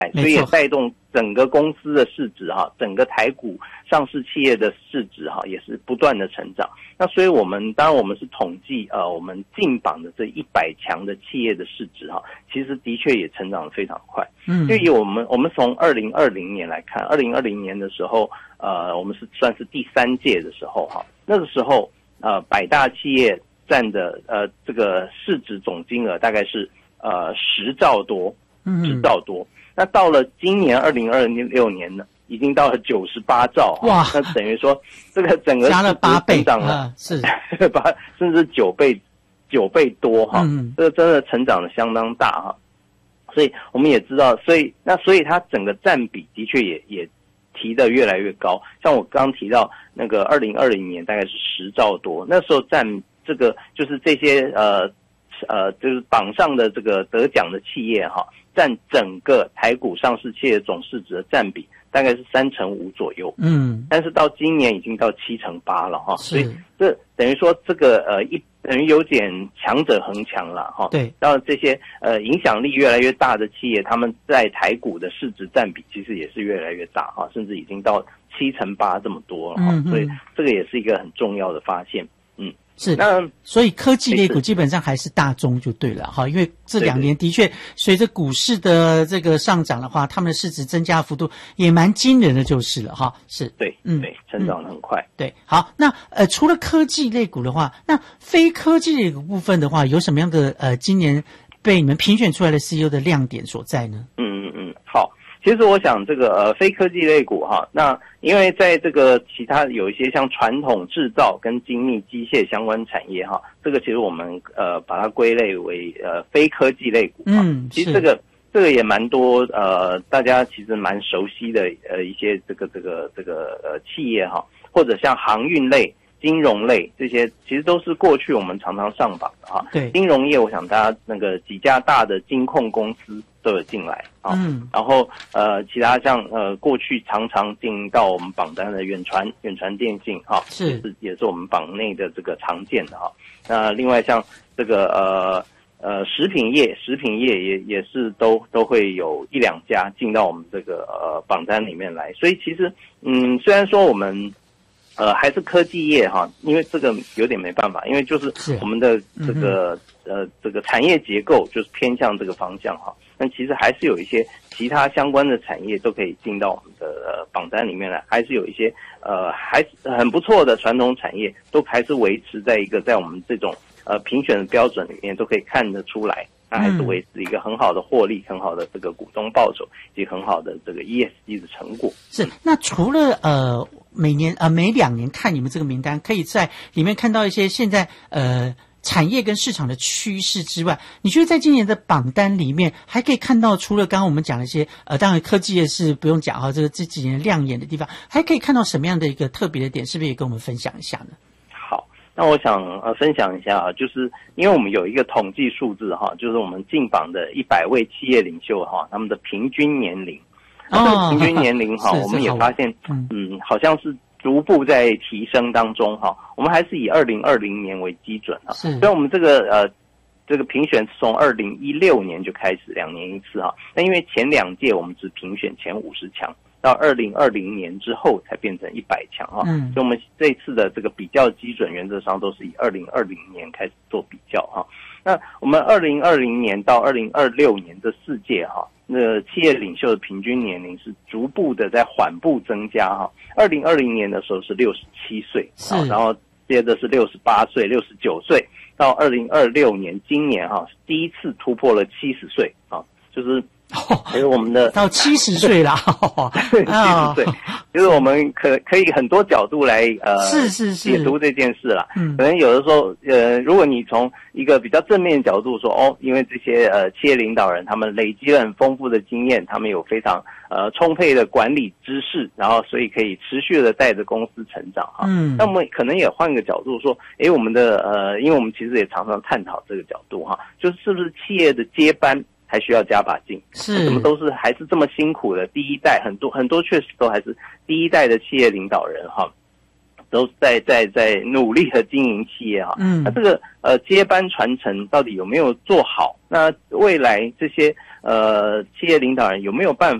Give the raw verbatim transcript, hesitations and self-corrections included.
所以也带动整个公司的市值哈，整个台股上市企业的市值哈也是不断的成长。那所以我们当然我们是统计呃我们进榜的这一百强的企业的市值哈，其实的确也成长得非常快。嗯，就以我们我们从二零二零年来看，二零二零年的时候，呃我们是算是第三届的时候哈，那个时候呃百大企业占的呃这个市值总金额大概是呃十兆多，十兆多。那到了今年二零二六年呢，已经到了九十八兆，哇！那等于说这个整个加了八倍， 成长了， 啊、是八甚至九倍九倍多哈，嗯、这个真的成长的相当大哈。所以我们也知道，所以那所以它整个占比的确也也提得越来越高。像我刚刚提到那个二零二零年大概是十兆多，那时候占这个就是这些呃呃就是榜上的这个得奖的企业哈。占整个台股上市企业总市值的占比大概是三成五左右，嗯，但是到今年已经到七成八了哈，所以这等于说这个呃一等于有点强者恒强了哈，对，让这些呃影响力越来越大的企业，他们在台股的市值占比其实也是越来越大哈，甚至已经到七成八这么多了哈，嗯，所以这个也是一个很重要的发现，嗯。 是，那所以科技类股基本上还是大宗就对了哈，因为这两年的确随着股市的这个上涨的话，他们的市值增加幅度也蛮惊人的，就是了哈。是， 对，嗯，对，成长得很快。 嗯、对，好，那呃，除了科技类股的话，那非科技类股部分的话，有什么样的呃，今年被你们评选出来的 C E O 的亮点所在呢？ 嗯嗯嗯，好。其实我想这个呃非科技类股哈，那因为在这个其他有一些像传统制造跟精密机械相关产业哈，这个其实我们呃把它归类为呃非科技类股。嗯，其实这个这个也蛮多呃大家其实蛮熟悉的呃一些这个这个这个呃企业哈，或者像航运类、金融类这些，其实都是过去我们常常上榜的哈。对，金融业我想大家那个几家大的金控公司都有进来啊，嗯，然后呃，其他像呃过去常常进到我们榜单的远传、远传电信哈，是也是也是我们榜内的这个常见的哈。那另外像这个呃呃食品业，食品业也也是都都会有一两家进到我们这个呃榜单里面来。所以其实嗯，虽然说我们呃还是科技业哈，因为这个有点没办法，因为就是我们的这个、嗯、呃这个产业结构就是偏向这个方向哈。但其实还是有一些其他相关的产业都可以进到我们的呃榜单里面来，还是有一些呃还是很不错的传统产业都还是维持在一个在我们这种呃评选的标准里面都可以看得出来，那还是维持一个很好的获利、很好的这个股东报酬以及很好的这个 E S G 的成果。 是，那除了呃每年呃每两年看你们这个名单，可以在里面看到一些现在呃。产业跟市场的趋势之外，你觉得在今年的榜单里面还可以看到，除了刚刚我们讲的一些呃，当然科技业是不用讲哈，这个这几年亮眼的地方，还可以看到什么样的一个特别的点？是不是也跟我们分享一下呢？ 好，那我想呃分享一下啊，就是因为我们有一个统计数字哈，就是我们进榜的一百位企业领袖哈，他们的平均年龄，哦、这个平均年龄哈，我们也发现嗯，好像是逐步在提升当中哈，我们还是以二零二零年为基准哈，所以我们这个呃这个评选从二零一六年就开始两年一次哈，那因为前两届我们只评选前五十强，到二零二零年之后才变成一百强哈，嗯，所以我们这一次的这个比较基准原则上都是以二零二零年开始做比较哈。那我们二零二零年到二零二六年这四届哈，那企业领袖的平均年龄是逐步的在缓步增加哈。二零二零年的时候是六十七岁，然后接着是六十八岁、六十九岁，到二零二六年今年哈第一次突破了七十岁啊，就是还有我们的到七十岁啦， 七十岁，就是我们可可以很多角度来呃是是是解读这件事啦。嗯，可能有的时候呃，如果你从一个比较正面的角度说，哦，因为这些呃企业领导人他们累积了很丰富的经验，他们有非常呃充沛的管理知识，然后所以可以持续的带着公司成长哈。嗯，那我们可能也换个角度说，诶，我们的呃，因为我们其实也常常探讨这个角度哈，就是是不是企业的接班还需要加把劲？是，怎么都是还是这么辛苦的第一代，很多很多确实都还是第一代的企业领导人哈， 都在在在努力的经营企业哈， 嗯， 那这个呃接班传承到底有没有做好？那未来这些呃企业领导人有没有办